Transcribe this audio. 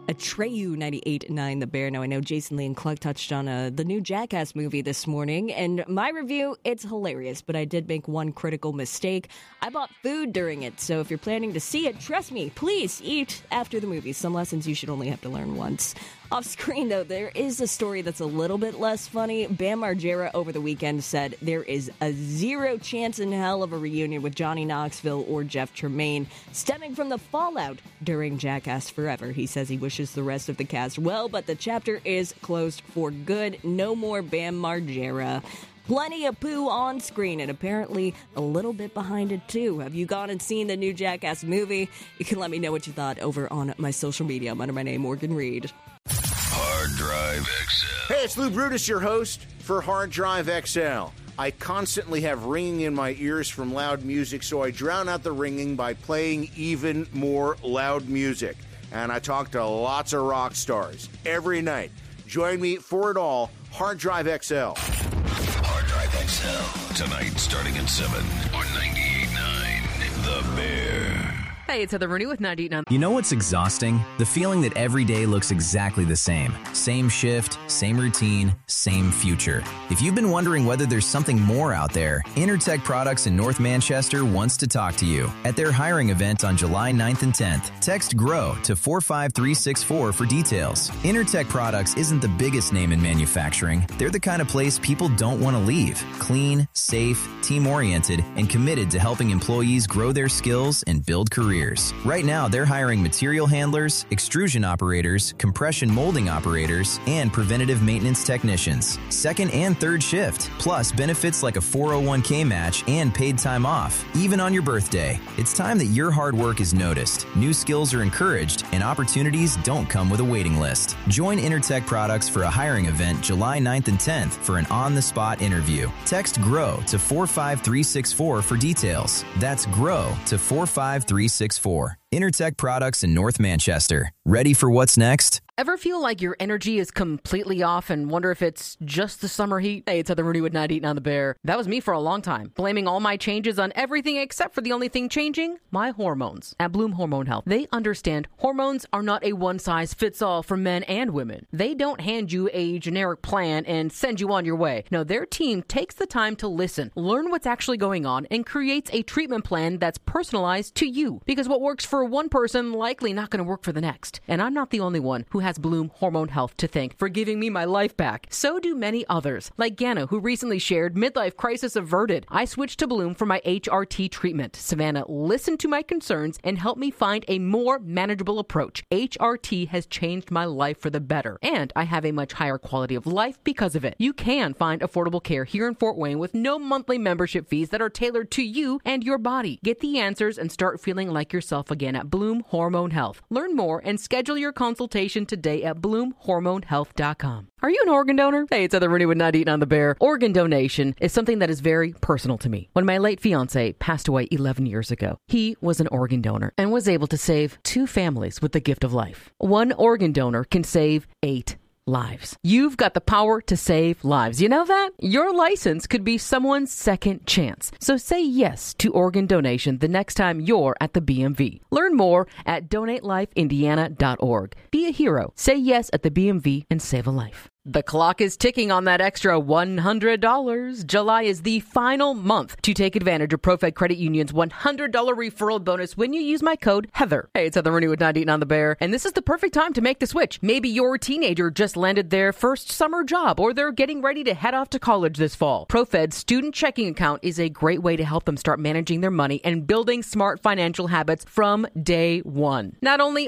Atreyu 98.9 The Bear. Now, I know Jason Lee and Cluck touched on the new Jackass movie this morning, and my review, it's hilarious, but I did make one critical mistake. I bought food during it, so if you're planning to see it, trust me, please eat after the movie. Some lessons you should only have to learn once. Off screen, though, there is a story that's a little bit less funny. Bam Margera over the weekend said there is a 0 chance in hell of a reunion with Johnny Knoxville or Jeff Tremaine, stemming from the fallout during Jackass Forever. He says he wishes the rest of the cast well, but the chapter is closed for good. No more Bam Margera. Plenty of poo on screen, and apparently a little bit behind it, too. Have you gone and seen the new Jackass movie? You can let me know what you thought over on my social media. I'm under my name, Morgan Reed. Hard Drive XL. Hey, it's Lou Brutus, your host for Hard Drive XL. I constantly have ringing in my ears from loud music, so I drown out the ringing by playing even more loud music. And I talk to lots of rock stars every night. Join me for it all, Hard Drive XL. Hard Drive XL. Tonight, starting at 7 on 98.9 The Bear. Hey, it's Heather Rooney with 98.9. You know what's exhausting? The feeling that every day looks exactly the same. Same shift, same routine, same future. If you've been wondering whether there's something more out there, Intertech Products in North Manchester wants to talk to you. At their hiring event on July 9th and 10th, text GROW to 45364 for details. Intertech Products isn't the biggest name in manufacturing. They're the kind of place people don't want to leave. Clean, safe, team-oriented, and committed to helping employees grow their skills and build careers. Right now, they're hiring material handlers, extrusion operators, compression molding operators, and preventative maintenance technicians. Second and third shift, plus benefits like a 401k match and paid time off, even on your birthday. It's time that your hard work is noticed. New skills are encouraged, and opportunities don't come with a waiting list. Join Intertech Products for a hiring event July 9th and 10th for an on-the-spot interview. Text GROW to 45364 for details. That's GROW to 45364. Intertech Products in North Manchester. Ready for what's next? Ever feel like your energy is completely off and wonder if it's just the summer heat? Hey, it's Heather Rooney with 98.9 The Bear. That was me for a long time, blaming all my changes on everything except for the only thing changing, my hormones. At Bloom Hormone Health, they understand hormones are not a one-size-fits-all for men and women. They don't hand you a generic plan and send you on your way. No, their team takes the time to listen, learn what's actually going on, and creates a treatment plan that's personalized to you. Because what works for one person likely not going to work for the next. And I'm not the only one who has Bloom Hormone Health to thank for giving me my life back. So do many others, like Gana, who recently shared midlife crisis averted. I switched to Bloom for my HRT treatment. Savannah listened to my concerns and helped me find a more manageable approach. HRT has changed my life for the better, and I have a much higher quality of life because of it. You can find affordable care here in Fort Wayne with no monthly membership fees that are tailored to you and your body. Get the answers and start feeling like yourself again at Bloom Hormone Health. Learn more and schedule your consultation today at bloomhormonehealth.com. Are you an organ donor? Hey, it's Heather Rooney with 98.9 The Bear. Organ donation is something that is very personal to me. When my late fiance passed away 11 years ago, he was an organ donor and was able to save 2 families with the gift of life. One organ donor can save 8 lives. You've got the power to save lives. You know that? Your license could be someone's second chance. So say yes to organ donation the next time you're at the BMV. Learn more at donatelifeindiana.org. Be a hero. Say yes at the BMV and save a life. The clock is ticking on that extra $100. July is the final month to take advantage of ProFed Credit Union's $100 referral bonus when you use my code Heather. Hey, it's Heather Rooney with 98.9 The Bear, and this is the perfect time to make the switch. Maybe your teenager just landed their first summer job, or they're getting ready to head off to college this fall. ProFed's student checking account is a great way to help them start managing their money and building smart financial habits from day one. Not only